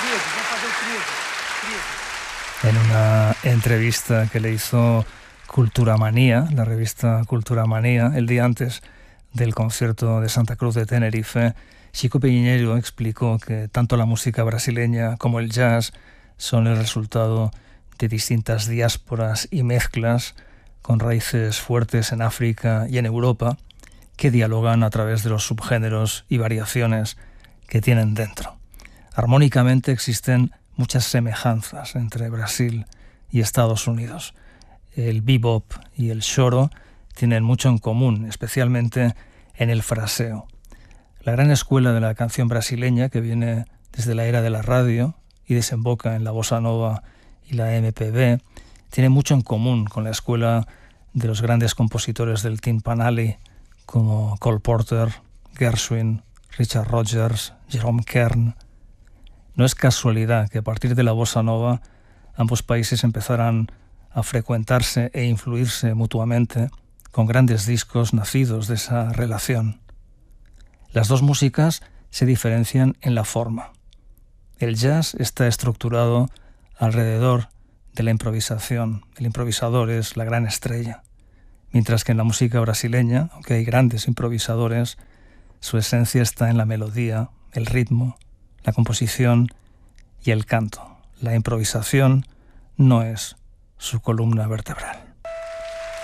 En una entrevista que le hizo Cultura Manía, la revista Cultura Manía, el día antes del concierto de Santa Cruz de Tenerife, Chico Piñeiro explicó que tanto la música brasileña como el jazz son el resultado de distintas diásporas y mezclas con raíces fuertes en África y en Europa que dialogan a través de los subgéneros y variaciones que tienen dentro. Armónicamente existen muchas semejanzas entre Brasil y Estados Unidos. El bebop y el choro tienen mucho en común, especialmente en el fraseo. La gran escuela de la canción brasileña, que viene desde la era de la radio y desemboca en la bossa nova y la MPB, tiene mucho en común con la escuela de los grandes compositores del timpanelli como Cole Porter, Gershwin, Richard Rodgers, Jerome Kern. No es casualidad que a partir de la bossa nova ambos países empezaran a frecuentarse e influirse mutuamente con grandes discos nacidos de esa relación. Las dos músicas se diferencian en la forma. El jazz está estructurado alrededor de la improvisación. El improvisador es la gran estrella. Mientras que en la música brasileña, aunque hay grandes improvisadores, su esencia está en la melodía, el ritmo, la composición y el canto. La improvisación no es su columna vertebral.